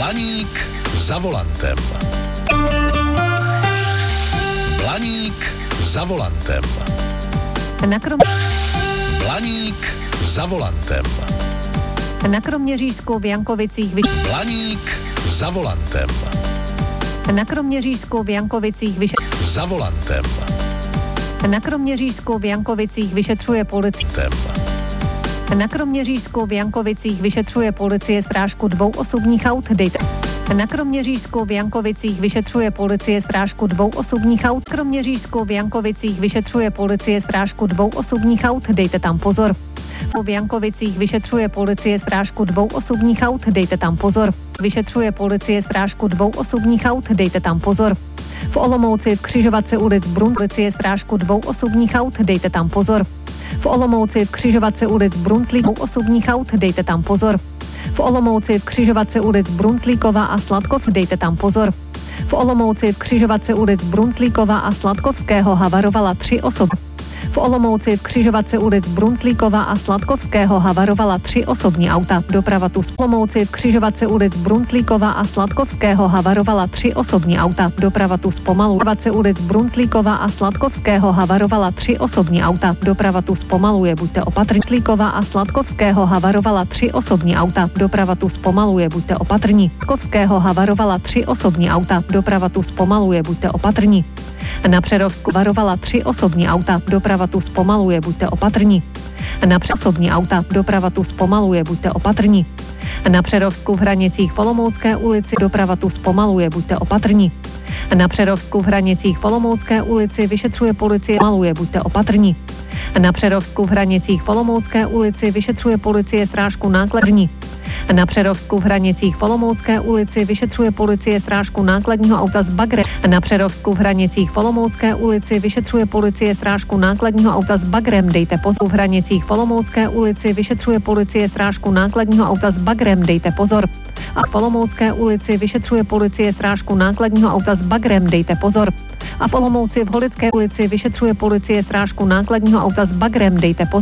Blaník za volantem. Blaník za volantem. Blaník za volantem. Na Kroměřížsku v Jankovicích Blaník za volantem. Na Kroměřížsku v Jankovicích Za volantem. Na Kroměřížsku v Jankovicích vyšetřuje policie. Na Kroměřížsku v Jankovicích vyšetřuje policie strážku 2 osobních aut. Na Kroměřížsku v Jankovicích vyšetřuje policie strážku 2 osobních aut. Kroměřížsku v Jankovicích vyšetřuje policie strážku 2 osobních aut. Dejte tam pozor. V Jankovicích vyšetřuje policie strážku 2 osobních aut. Dejte tam pozor. Vyšetřuje policie strážku 2 osobních aut. Dejte tam pozor. V Olomouci v křižovatce ulic policie strážku 2 osobních aut. Dejte tam pozor. V Olomouci v křižovatce ulic Brunclík osobních aut. Dejte tam pozor. V Olomouci v křižovatce ulic Brunclíkova a Sladkov. Dejte tam pozor. V Olomouci v křižovatce ulic Brunclíkova a Sladkovského havarovala 3 osoby. V Olomouci v křižovatce ulic Brunclíkova a Sladkovského havarovala 3 osobní auta. Doprava tu. V Olomouci v křižovatce ulic Brunclíkova a Sladkovského havarovala 3 osobní auta. Doprava tu zpomaluje. V křižovatce ulic Brunclíkova a Sladkovského havarovala 3 osobní auta. Doprava tu zpomaluje, buďte opatrní. Brunclíkova a Sladkovského havarovala 3 osobní auta. Doprava tu zpomaluje, buďte opatrní. Sladkovského havarovala 3 osobní auta. Doprava tu zpomaluje, buďte opatrní. Na Přerovsku varovala 3 osobní auta. Doprava tu zpomaluje, buďte opatrní. Na osobní auta. Doprava tu zpomaluje, buďte opatrní. Na Přerovsku v Hranicích v Olomoucké ulici. Doprava tu zpomaluje, buďte opatrní. Na Přerovsku v Hranicích v Olomoucké ulici vyšetřuje policie. Zpomaluje, buďte opatrní. Na Přerovsku v Hranicích v Olomoucké ulici vyšetřuje policie strážku nákladní. Na Přerovsku v Hranicích v Olomoucké ulici vyšetřuje policie strážku nákladního auta s bagrem. Na Přerovsku v Hranicích v Olomoucké ulici vyšetřuje policie strážku nákladního auta s bagrem. Dejte pozor. V Hranicích v Olomoucké ulici vyšetřuje policie strážku nákladního auta s bagrem. Dejte pozor. A v Olomoucké ulici vyšetřuje policie strážku nákladního auta s bagrem. Dejte pozor. A v Olomouci v Holické ulici vyšetřuje policie strážku nákladního auta s bagrem. Dejte pozor.